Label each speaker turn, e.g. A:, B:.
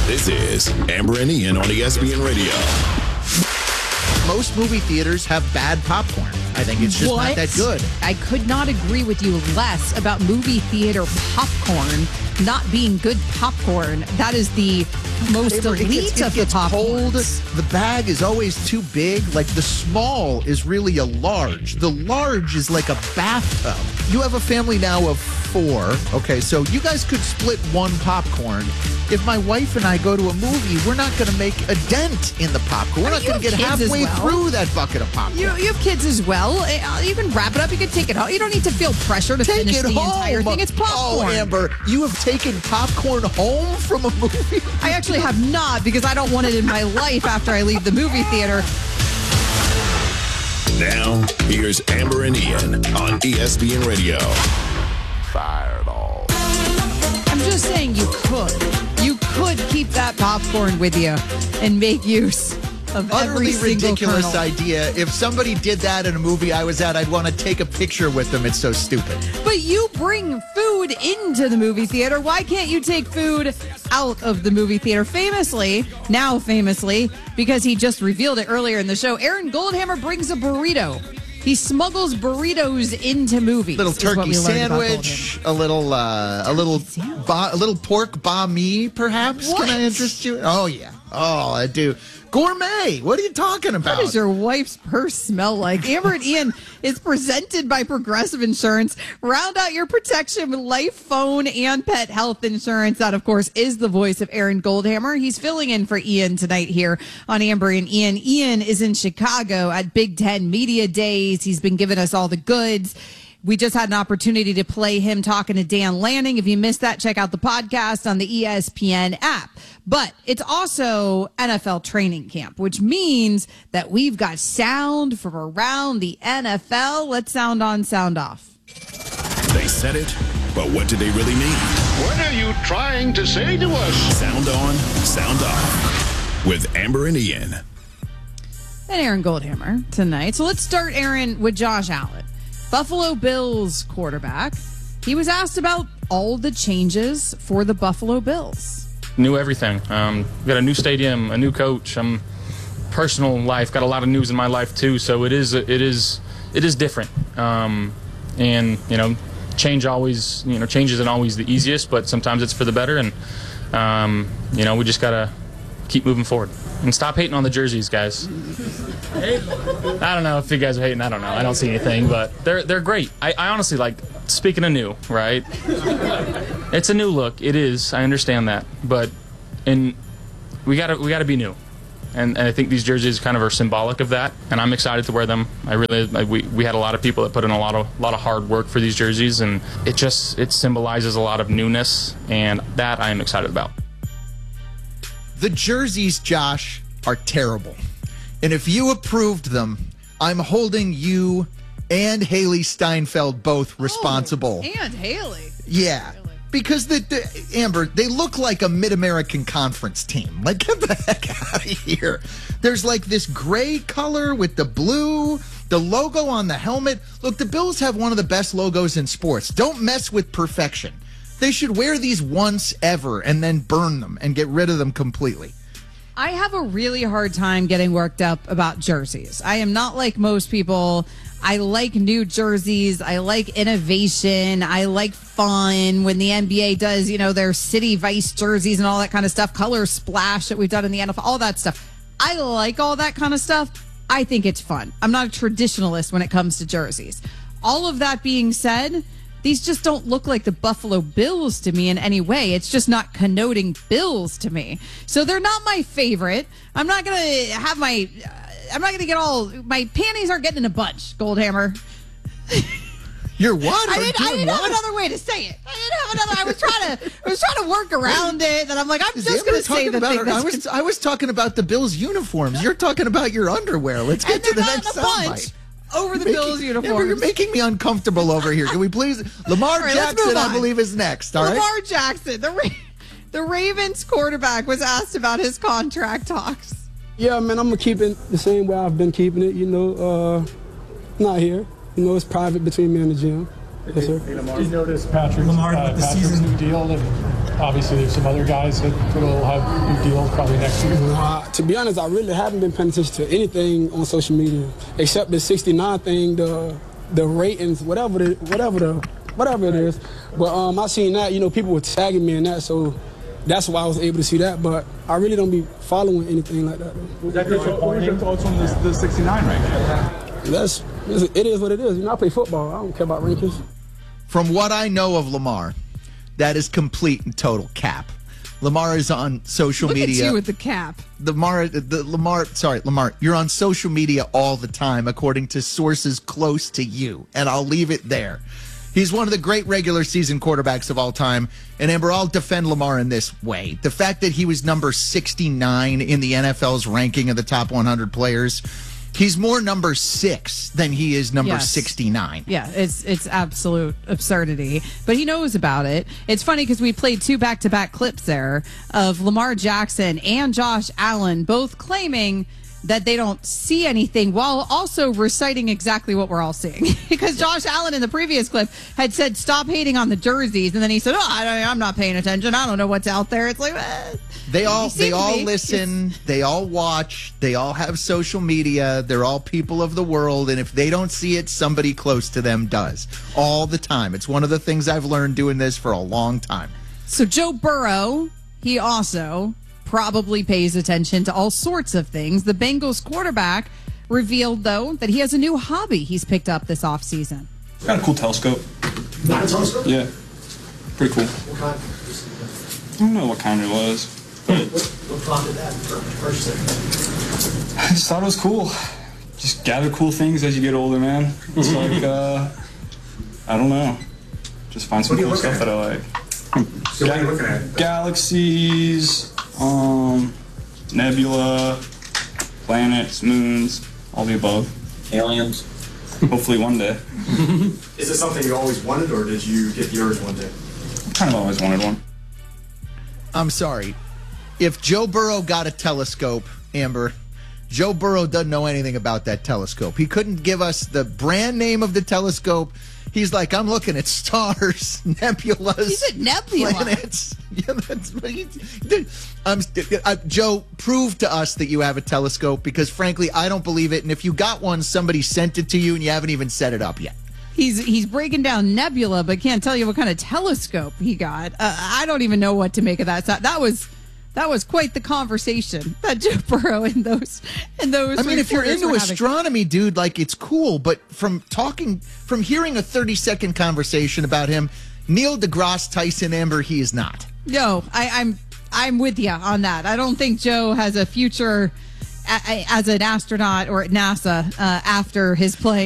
A: This is Amber and Ian on ESPN Radio.
B: Most movie theaters have bad popcorn. I think it's just not that good.
C: I could not agree with you less about movie theater popcorn not being good popcorn. That is the most elite of the popcorn.
B: The bag is always too big. Like the small is really a large. The large is like a bathtub. You have a family now of 4. Okay, so you guys could split one popcorn. If my wife and I go to a movie, we're not going to make a dent in the popcorn. We're not going to get halfway through that bucket of popcorn.
C: You have kids as well. You can wrap it up. You can take it home. You don't need to feel pressure to finish the entire thing. It's popcorn.
B: Oh, Amber, you have taken popcorn home from a movie?
C: I actually have not, because I don't want it in my life after I leave the movie theater.
A: Now, here's Amber and Ian on ESPN Radio.
D: Fireball.
C: I'm just saying you could keep that popcorn with you and make use of every single
B: ridiculous
C: kernel.
B: idea. If somebody did that in a movie I was at, I'd want to take a picture with them. It's so stupid.
C: But you bring food into the movie theater. Why can't you take food out of the movie theater? Famously, because he just revealed it earlier in the show, Aaron Goldhammer brings a burrito. He smuggles burritos into movies.
B: Little turkey sandwich, a little pork banh mi, perhaps.
C: What?
B: Can I interest you? Oh yeah. Oh, I do. Gourmet. What are you talking about?
C: What does your wife's purse smell like? Amber and Ian is presented by Progressive Insurance. Round out your protection with life, phone, and pet health insurance. That, of course, is the voice of Aaron Goldhammer. He's filling in for Ian tonight here on Amber and Ian. Ian is in Chicago at Big Ten Media Days. He's been giving us all the goods. We just had an opportunity to play him talking to Dan Lanning. If you missed that, check out the podcast on the ESPN app. But it's also NFL training camp, which means that we've got sound from around the NFL. Let's sound on, sound off.
A: They said it, but what did they really mean?
D: What are you trying to say to us?
A: Sound on, sound off with Amber and Ian.
C: And Aaron Goldhammer tonight. So let's start, Aaron, with Josh Allen. Buffalo Bills quarterback. He was asked about all the changes for the Buffalo Bills.
E: Knew everything. Got a new stadium, a new coach. Personal life, got a lot of news in my life too. So it is different. And change isn't always the easiest, but sometimes it's for the better. And we just gotta keep moving forward and stop hating on the jerseys, guys. I don't know if you guys are hating. I don't know. I don't see anything, but they're great. I honestly like, speaking of new, right? It's a new look. It is. I understand that, but we gotta be new, and I think these jerseys kind of are symbolic of that. And I'm excited to wear them. We had a lot of people that put in a lot of hard work for these jerseys, and it symbolizes a lot of newness, and that I am excited about.
B: The jerseys, Josh, are terrible. And if you approved them, I'm holding you and Haley Steinfeld both responsible.
C: And Haley.
B: Yeah. Because, Amber, they look like a Mid-American Conference team. Like, get the heck out of here. There's like this gray color with the blue, the logo on the helmet. Look, the Bills have one of the best logos in sports. Don't mess with perfection. They should wear these once ever and then burn them and get rid of them completely.
C: I have a really hard time getting worked up about jerseys. I am not like most people. I like new jerseys. I like innovation. I like fun when the NBA does, their city vice jerseys and all that kind of stuff. Color splash that we've done in the NFL, all that stuff. I like all that kind of stuff. I think it's fun. I'm not a traditionalist when it comes to jerseys. All of that being said, these just don't look like the Buffalo Bills to me in any way. It's just not connoting Bills to me. So they're not my favorite. I'm not going to get all, my panties aren't getting in a bunch, Goldhammer.
B: You're what?
C: I didn't have another way to say it. I was trying to work around it, and I'm like, I'm just going to say the thing.
B: I was talking about the Bills uniforms. You're talking about your underwear. Let's get to the next soundbite.
C: Over the Bills uniforms.
B: You're making me uncomfortable over here. Can we please? Lamar Jackson, I believe, is next. All right.
C: Lamar Jackson, the Ravens quarterback, was asked about his contract talks.
F: Yeah, man, I'm going to keep it the same way I've been keeping it, not here. It's private between me and the gym. Yes, sir.
G: Did you notice Patrick's new deal? obviously there's some other guys that will have new deals probably next year.
F: To be honest, I really haven't been paying attention to anything on social media except the 69 thing, the ratings, whatever it is. But I seen that, people were tagging me in that, so that's why I was able to see that. But I really don't be following anything like that.
H: What was your thoughts on the 69 ranking?
F: It is what it is. I play football. I don't care about rankings.
B: From what I know of Lamar, that is complete and total cap. Lamar is on social media.
C: Look at you with the cap.
B: Lamar, you're on social media all the time, according to sources close to you, and I'll leave it there. He's one of the great regular season quarterbacks of all time, and Amber, I'll defend Lamar in this way. The fact that he was number 69 in the NFL's ranking of the top 100 players, he's more number 6 than he is number 69.
C: Yeah, it's absolute absurdity. But he knows about it. It's funny because we played 2 back-to-back clips there of Lamar Jackson and Josh Allen both claiming that they don't see anything while also reciting exactly what we're all seeing. Because Josh Allen in the previous clip had said, stop hating on the jerseys. And then he said, I'm not paying attention. I don't know what's out there. It's like,
B: They all listen. They all watch. They all have social media. They're all people of the world. And if they don't see it, somebody close to them does. All the time. It's one of the things I've learned doing this for a long time.
C: So Joe Burrow, he also probably pays attention to all sorts of things. The Bengals quarterback revealed, though, that he has a new hobby he's picked up this offseason.
I: Got a cool telescope.
H: Not a telescope?
I: Yeah. Pretty cool.
H: What kind?
I: I don't know what kind it was. But
H: What prompted that first thing?
I: I just thought it was cool. Just gather cool things as you get older, man. It's like, I don't know. Just find some cool stuff that I like.
H: So what are you looking at?
I: Galaxies, nebula, planets, moons, all the above.
J: Aliens.
I: Hopefully one day.
H: Is this something you always wanted, or did you get yours one day?
I: I kind of always wanted one.
B: I'm sorry. If Joe Burrow got a telescope, Amber, Joe Burrow doesn't know anything about that telescope. He couldn't give us the brand name of the telescope. He's like, I'm looking at stars, nebulas.
C: He said nebula.
B: Planets. Yeah, that's what he did. Joe, prove to us that you have a telescope, because frankly, I don't believe it. And if you got one, somebody sent it to you and you haven't even set it up yet.
C: He's breaking down nebula, but can't tell you what kind of telescope he got. I don't even know what to make of that. That was quite the conversation that Joe Burrow and those. I
B: mean, if you're into astronomy, dude, like, it's cool. But from hearing a 30-second conversation about him, Neil deGrasse Tyson, Amber, he is not.
C: No, I'm with you on that. I don't think Joe has a future as an astronaut or at NASA after his play